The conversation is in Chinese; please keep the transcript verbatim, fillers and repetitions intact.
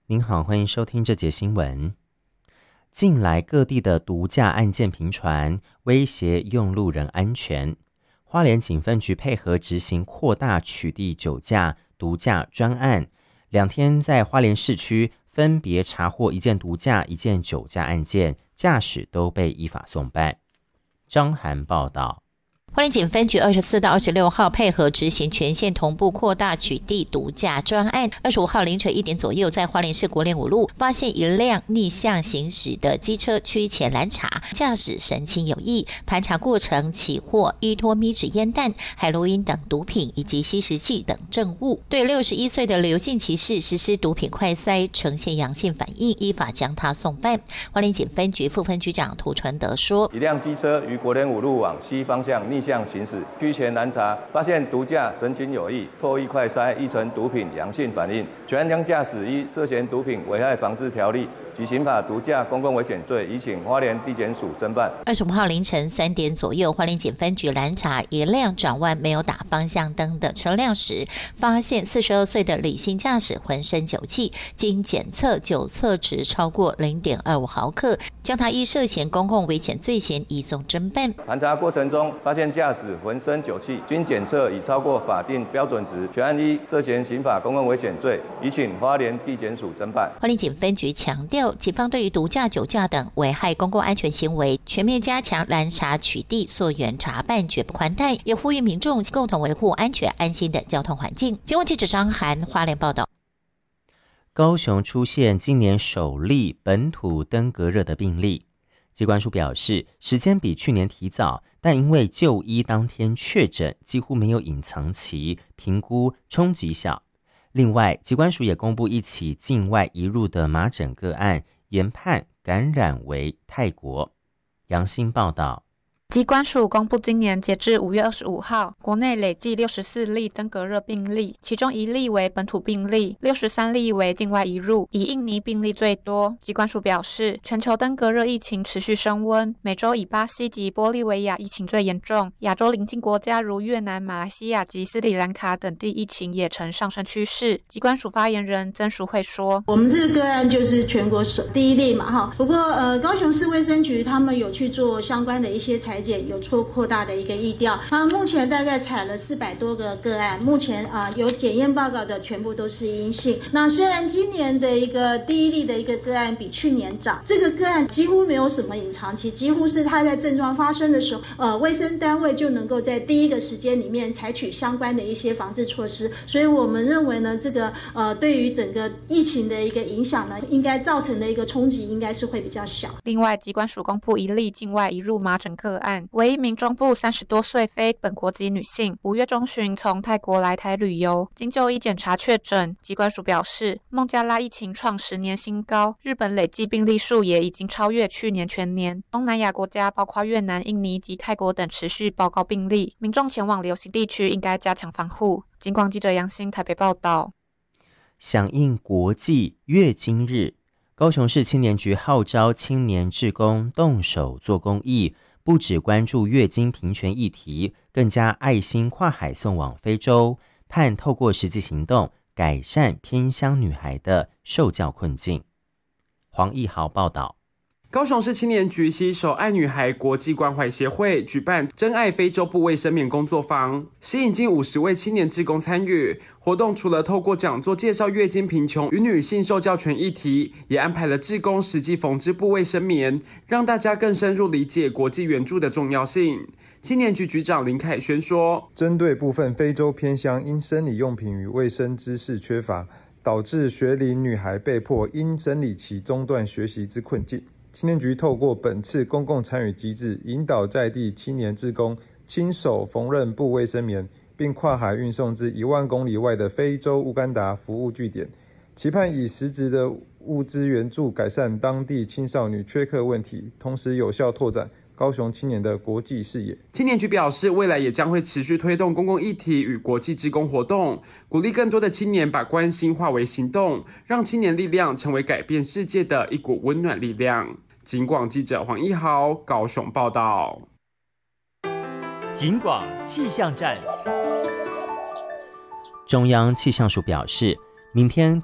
您好，欢迎收听这节新闻。近来各地的毒驾案件频传，威胁用路人安全。花莲警分局配合执行扩大取缔酒驾、毒驾专案，两天在花莲市区分别查获一件毒驾、一件酒驾案件，驾驶都被依法送办。张涵报道。 花莲警分局二十四到二十六号配合执行全县同步扩大取缔毒驾专案。二十五号凌晨一点左右，在花莲市国联五路发现一辆逆向行驶的机车趋前拦查，驾驶神情有异，盘查过程起获依托咪纸烟弹、海洛因等毒品以及吸食剂等证物，对六十一岁的刘姓骑士实施毒品快筛，呈现阳性反应，依法将他送办。花莲警分局副分局长涂传德说： 一辆机车于国联五路往西方向逆向行驶，趋前拦查，发现毒驾神情有异，唾液快筛亦呈毒品阳性反应，全将驾驶依涉嫌毒品危害防治条例及刑法毒驾公共危险罪，移请花莲地检署侦办。 二十五号凌晨三点左右，花莲警分局拦查一辆转弯没有打方向灯的车辆时，发现四十二岁的李姓驾驶浑身酒气，经检测酒测值超过 零点二五毫克，将他依涉嫌公共危险罪嫌移送侦办。 盘查过程中发现驾驶浑身酒气，经检测已超过法定标准值，全案依涉嫌刑法公共危险罪，移请花莲地检署侦办。 花莲警分局强调，警方对于毒驾、酒驾等危害公共安全行为，全面加强拦查取缔、溯源查办，绝不宽待，也呼吁民众共同维护安全安心的交通环境。新闻记者张涵花莲报道。 高雄出现今年首例本土登革热的病例，疾管署表示，时间比去年提早，但因为就医当天确诊，几乎没有隐藏期，评估冲击小。另外，疾管署也公布一起境外移入的麻疹个案，研判感染为泰国。杨欣报道。 疾管署公布，今年截至五月二十五号，国内累计六十四例登革热病例，其中一例为本土病例，六十三例为境外移入，以印尼病例最多。疾管署表示，全球登革热疫情持续升温，美洲以巴西及玻利维亚疫情最严重，亚洲邻近国家如越南、马来西亚及斯里兰卡等地疫情也呈上升趋势。疾管署发言人曾淑慧说：“ 我们这个个案就是全国首第一例嘛，哈。不过呃，高雄市卫生局他们有去做相关的一些裁剪，有做扩大的一个疫调，啊，目前大概采了四百多个个案，目前啊、呃、有检验报告的全部都是阴性。那虽然今年的一个第一例的一个个案比去年早，这个个案几乎没有什么隐藏期，几乎是他在症状发生的时候，呃，卫生单位就能够在第一个时间里面采取相关的一些防治措施，所以我们认为呢，这个呃对于整个疫情的一个影响呢，应该造成的一个冲击应该是会比较小。 另外，疾管署公布一例境外移入麻疹个案，为一名中部三十多岁非本国籍女性，五月中旬从泰国来台旅游，经就医检查确诊。疾管署表示，孟加拉疫情创十年新高，日本累计病例数也已经超越去年全年。东南亚国家包括越南、印尼及泰国等持续报告病例，民众前往流行地区应该加强防护。警广记者杨欣台北报道。 响应国际月经日，高雄市青年局号召青年志工动手做公益，不只关注月经平权议题，更加爱心跨海送往非洲，盼透过实际行动改善偏乡女孩的受教困境。黄义豪报道。 高雄市青年局携手爱女孩国际关怀协会举办真爱非洲部卫生棉工作坊，吸引近五十位青年志工参与。活动除了透过讲座介绍月经贫穷与女性受教权议题，也安排了志工实际缝制部卫生棉，让大家更深入理解国际援助的重要性。青年局局长林凯轩说， 针对部分非洲偏乡因生理用品与卫生知识缺乏，导致学龄女孩被迫因生理期中断学习之困境，青年局透过本次公共参与机制，引导在地青年志工亲手缝纫布卫生棉，并跨海运送至一万公里外的非洲乌干达服务据点，期盼以实质的物资援助改善当地青少女缺课问题，同时有效拓展高雄青年的国际视野。 青年局表示，未来也将会持续推动公共议题与国际志工活动，鼓励更多的青年把关心化为行动，让青年力量成为改变世界的一股温暖力量。警广记者黄一豪高雄报道。 警广气象站。 中央气象署表示，明天